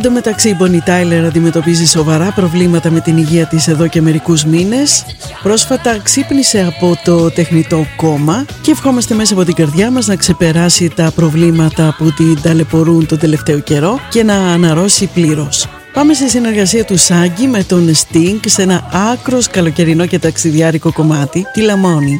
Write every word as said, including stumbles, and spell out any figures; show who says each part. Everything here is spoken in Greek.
Speaker 1: Εν τω μεταξύ η Bonnie Tyler αντιμετωπίζει σοβαρά προβλήματα με την υγεία της εδώ και μερικούς μήνες. Πρόσφατα ξύπνησε από το τεχνητό κόμμα και ευχόμαστε μέσα από την καρδιά μας να ξεπεράσει τα προβλήματα που την ταλαιπωρούν τον τελευταίο καιρό και να αναρρώσει πλήρως. Πάμε στη συνεργασία του Σάγκη με τον Sting σε ένα άκρος καλοκαιρινό και ταξιδιάρικο κομμάτι, τη La Morning.